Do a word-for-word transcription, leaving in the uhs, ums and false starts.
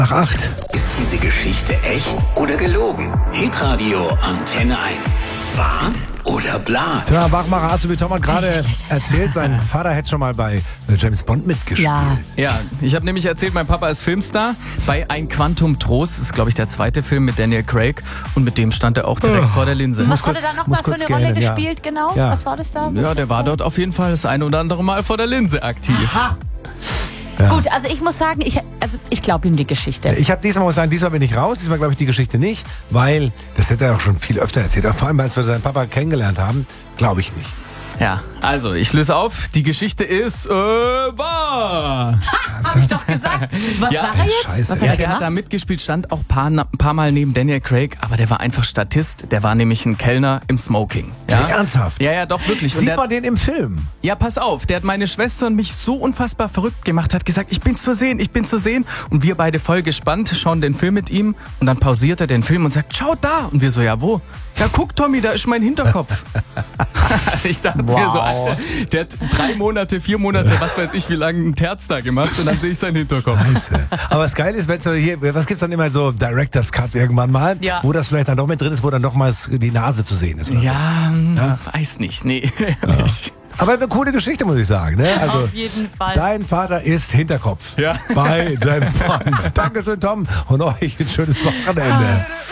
Nach acht. Ist diese Geschichte echt oder gelogen? Hitradio Antenne eins. Wahr oder bla? Tja, Wachmacher Azubi Tom hat gerade erzählt, sein Vater hätte schon mal bei James Bond mitgespielt. Ja. Ja, ich habe nämlich erzählt, mein Papa ist Filmstar. Bei Ein Quantum Trost, das ist glaube ich der zweite Film mit Daniel Craig und mit dem stand er auch direkt Oh. vor der Linse. Was kurz- hat er da muss nochmal für kurz eine Rolle gähnen, ja. gespielt, genau? Ja. Was war das da? Ja, der war dort auf jeden Fall das eine oder andere Mal vor der Linse aktiv. Ha. Ja. Gut, also ich muss sagen, ich, also ich glaube ihm die Geschichte. Ich habe diesmal, muss ich sagen, diesmal bin ich raus. Diesmal glaube ich die Geschichte nicht, weil, das hätte er auch schon viel öfter erzählt, vor allem als wir seinen Papa kennengelernt haben, glaube ich nicht. Ja, also ich löse auf, die Geschichte ist äh, wahr. Habe ich doch gesagt. Was Ja, war er jetzt? Scheiße. Was hat Ja, er der hat gemacht? da mitgespielt, stand auch ein paar, ein paar Mal neben Daniel Craig, aber der war einfach Statist. Der war nämlich ein Kellner im Smoking. Ja, Ernsthaft? ja, ja doch, wirklich. Und Sieht der, man den im Film? ja, pass auf, der hat meine Schwester und mich so unfassbar verrückt gemacht, hat gesagt, ich bin zu sehen, ich bin zu sehen. Und wir beide voll gespannt, schauen den Film mit ihm und dann pausiert er den Film und sagt, schau da. Und wir so, ja, wo? Ja, guck, Tommy, da ist mein Hinterkopf. Ich dachte mir so, Alter, der hat drei Monate, vier Monate, was weiß ich, wie lange ein Terz da gemacht und dann sehe ich seinen Hinterkopf. Scheiße. Aber das Geile ist, wenn so hier, was gibt's dann immer so Director's Cuts irgendwann mal, Ja. wo das vielleicht dann doch mit drin ist, wo dann nochmals die Nase zu sehen ist. Oder? Ja, weiß nicht, nee. nicht. Aber eine coole Geschichte, muss ich sagen. Ne? Also, Auf jeden Fall. Dein Vater ist Hinterkopf Ja. bei James Bond. Dankeschön, Tom, und euch ein schönes Wochenende.